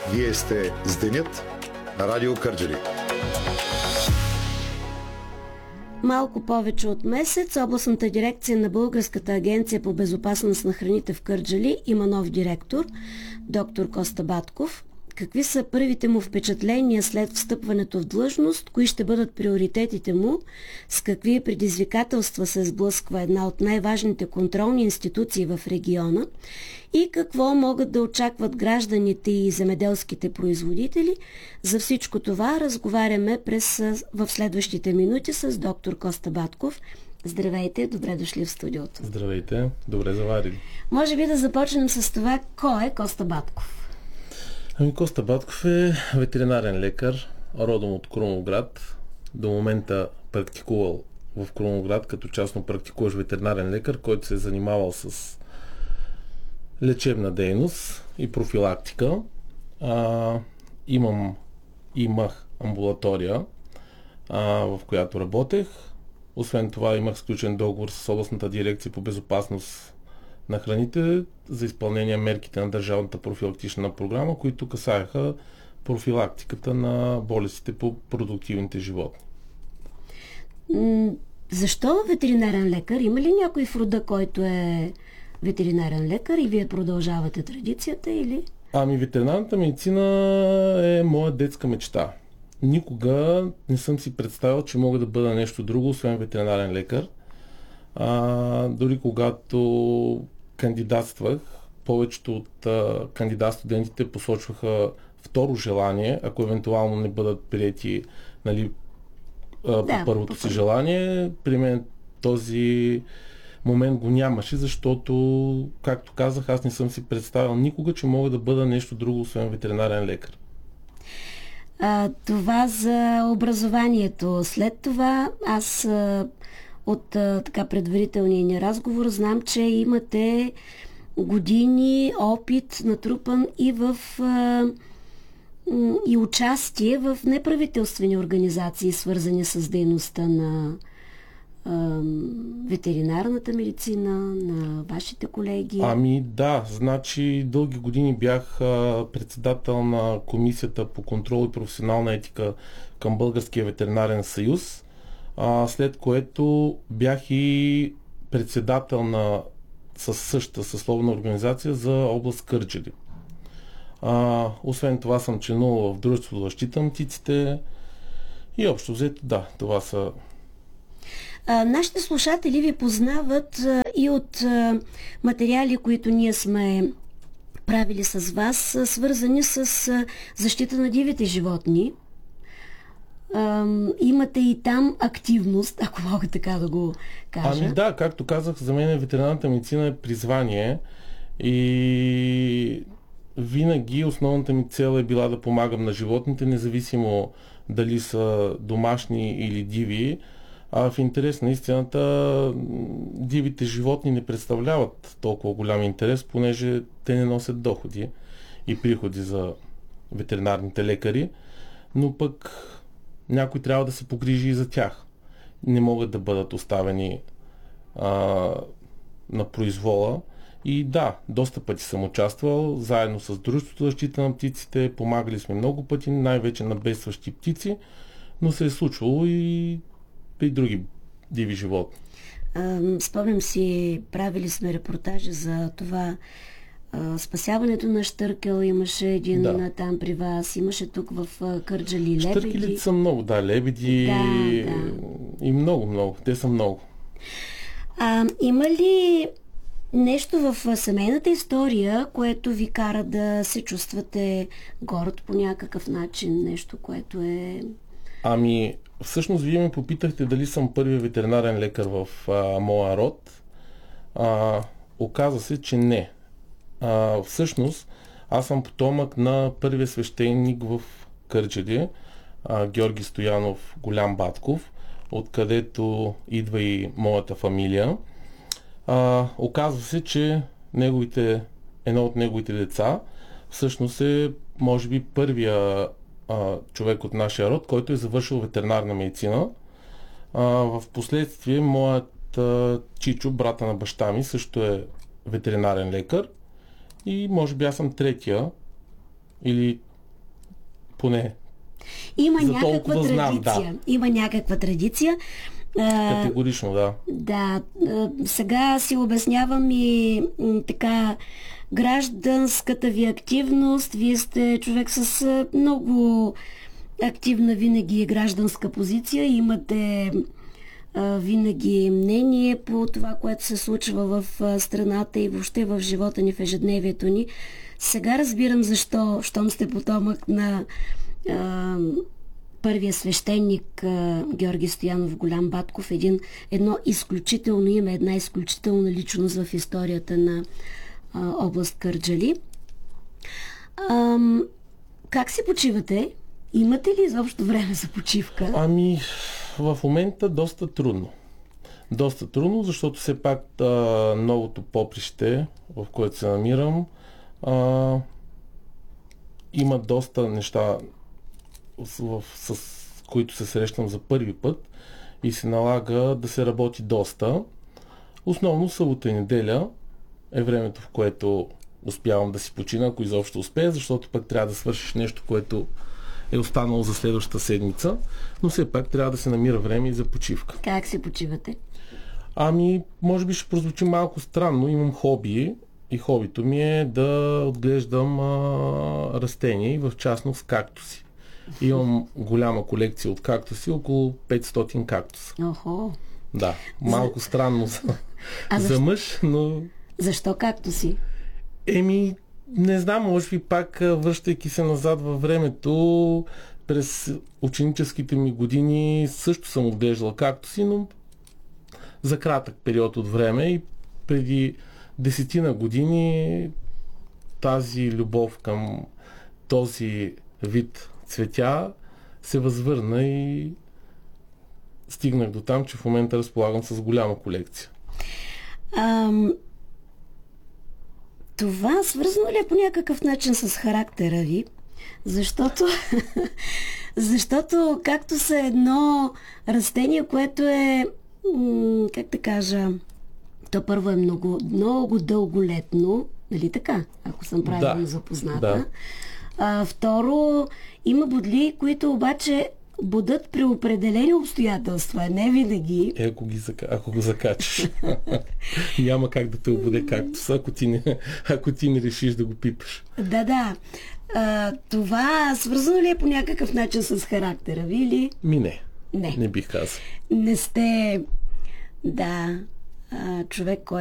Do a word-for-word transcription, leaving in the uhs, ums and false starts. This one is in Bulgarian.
Вие сте с Денят на Радио Кърджали. Малко повече от месец областната дирекция на Българската агенция по безопасност на храните в Кърджали има нов директор, доктор Коста Батков. Какви са първите му впечатления след встъпването в длъжност? Кои ще бъдат приоритетите му? С какви предизвикателства се сблъсква една от най-важните контролни институции в региона? И какво могат да очакват гражданите и земеделските производители? За всичко това разговаряме през, в следващите минути с доктор Коста Батков. Здравейте, добре дошли в студиото. Здравейте, добре заварили. Може би да започнем с това, кой е Коста Батков? Ами Коста Батков е ветеринарен лекар, родом от Крумовград. До момента практикувал в Крумовград като частно практикуващ ветеринарен лекар, който се е занимавал с лечебна дейност и профилактика. А, имам, имах амбулатория, а, в която работех. Освен това имах сключен договор с областната дирекция по безопасност на храните за изпълнение мерките на държавната профилактична програма, които касаеха профилактиката на болестите по продуктивните животни. Защо ветеринарен лекар? Има ли някой в рода, който е ветеринарен лекар и вие продължавате традицията или? Ами ветеринарната медицина е моя детска мечта. Никога не съм си представил, че мога да бъда нещо друго, освен ветеринарен лекар. А, дори когато кандидатствах, повечето от а, кандидат-студентите посочваха второ желание, ако евентуално не бъдат приети, нали, а, да, по първото си желание. При мен този момент го нямаше, защото, както казах, аз не съм си представил никога, че мога да бъда нещо друго, освен ветеринарен лекар. А, това за образованието. След това аз а, от а, така предварителния ни разговор знам, че имате години опит натрупан и в а, и участие в неправителствени организации, свързани с дейността на а, ветеринарната медицина, на вашите колеги. Ами да, значи дълги години бях а, председател на Комисията по контрол и професионална етика към Българския ветеринарен съюз, а, след което бях и председател на със същата съсловна организация за област Кърджали. А, освен това съм членувал в Дружеството за защита на птиците и общо взето, да, това са. А, нашите слушатели ви познават а, и от а, материали, които ние сме правили с вас, а, свързани с а, защита на дивите животни. А, имате и там активност, ако мога така да го кажа. Ами да, както казах, за мен ветеринарната медицина е призвание и винаги основната ми цел е била да помагам на животните, независимо дали са домашни или диви. А в интерес на истината, дивите животни не представляват толкова голям интерес, понеже те не носят доходи и приходи за ветеринарните лекари, но пък някой трябва да се погрижи и за тях. Не могат да бъдат оставени а, на произвола. И да, доста пъти съм участвал, заедно с Дружеството за защита на птиците, помагали сме много пъти, най-вече на бедстващи птици, но се е случвало и при други диви животни. Спомням си, правили сме репортажи за това а, спасяването на щъркел, имаше един да. Там при вас, имаше тук в Кърджали лебеди. Щъркелите са много, да, лебеди да, да. И много, много, те са много. А, има ли нещо в семейната история, което ви кара да се чувствате горд по някакъв начин, нещо, което е... Ами, всъщност вие ме попитахте дали съм първият ветеринарен лекар в а, моя род. А, оказа се, че не. А, всъщност, аз съм потомък на първия свещеник в Кърджали, а, Георги Стоянов Голям Батков, откъдето идва и моята фамилия. А, оказва се, че неговите, едно от неговите деца всъщност е, може би, първия а, човек от нашия род, който е завършил ветеринарна медицина. А, в последствие моят а, чичо, брата на баща ми, също е ветеринарен лекар и може би аз съм третия или Поне. Има За някаква толкова знам, традиция. да. Има някаква традиция. А, Категорично, да. Да, а, сега си обяснявам и м, така гражданската ви активност. Вие сте човек с а, много активна винаги гражданска позиция. Имате а, винаги мнение по това, което се случва в а, страната и въобще в живота ни, в ежедневието ни. Сега разбирам защо, щом сте потомък на а, първия свещеник а, Георги Стоянов Голям Батков, един, едно изключително име, една изключителна личност в историята на а, област Кърджали. А, как си почивате? Имате ли изобщо време за почивка? Ами, в момента доста трудно. Доста трудно, защото все пак а, новото поприще, в което се намирам, а, има доста неща, с, с, с които се срещам за първи път и се налага да се работи доста. Основно събота и неделя е времето, в което успявам да си почина, ако изобщо успея, защото пък трябва да свършиш нещо, което е останало за следващата седмица, но все пак трябва да се намира време и за почивка. Как си почивате? Ами, може би ще прозвучи малко странно, имам хоби и хобито ми е да отглеждам а, растения и в частност кактуси. Имам голяма колекция от кактуси, около петстотин кактуса. Охо. Да, малко за... странно за, а за мъж, но... Защо кактуси? Еми, не знам, може би пак връщайки се назад във времето, през ученическите ми години също съм отглеждал кактуси, но за кратък период от време и преди десетина години тази любов към този вид цветя се възвърна и стигнах до там, че в момента разполагам с голяма колекция. Ам... Това свързано ли е по някакъв начин с характера ви? Защото, защото както са едно растение, което е, м- как да кажа, то първо е много, много дълголетно, нали така, ако съм правилно да, запозната. Да. А, второ, има бодли, които обаче будат при определени обстоятелства, не винаги. Е, ако, ги, ако го закачаш. Няма как да те обуде кактуса, ако ти не, ако ти не решиш да го пипаш. Да, да. А, това свързано ли е по някакъв начин с характера ви или? Ми не. Не. Не бих казал. Не сте, да, а, човек, който